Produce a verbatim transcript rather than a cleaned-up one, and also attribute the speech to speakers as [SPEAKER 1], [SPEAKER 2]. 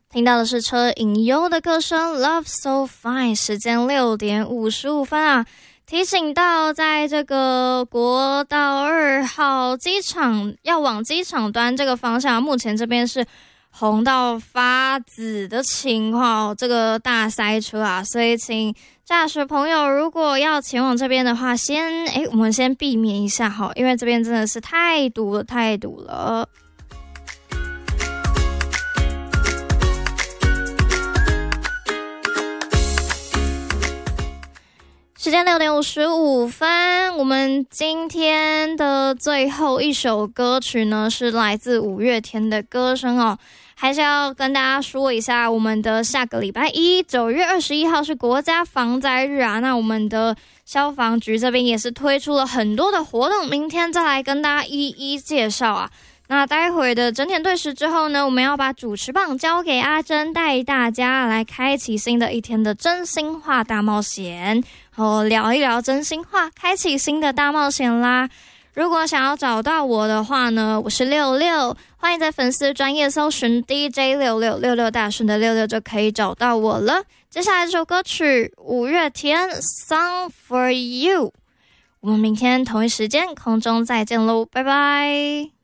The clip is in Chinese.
[SPEAKER 1] 听到的是车银优的歌声 Love So Fine， 时间六点五十五分啊。提醒到在这个国道二号机场要往机场端这个方向，目前这边是红到发紫的情况，这个大塞车啊，所以请驾驶朋友如果要前往这边的话，先诶我们先避免一下好，因为这边真的是太堵了太堵了。时间六点五十五分，我们今天的最后一首歌曲呢，是来自五月天的歌声哦。还是要跟大家说一下，我们的下个礼拜一九月二十一号是国家防灾日啊，那我们的消防局这边也是推出了很多的活动，明天再来跟大家一一介绍啊。那待会的整点对时之后呢，我们要把主持棒交给阿珍，带大家来开启新的一天的真心话大冒险，哦，聊一聊真心话，开启新的大冒险啦。如果想要找到我的话呢，我是六六，欢迎在粉丝专页搜寻 D J 六六六六大顺的六六就可以找到我了。接下来这首歌曲五月天 Song for You， 我们明天同一时间空中再见喽，拜拜。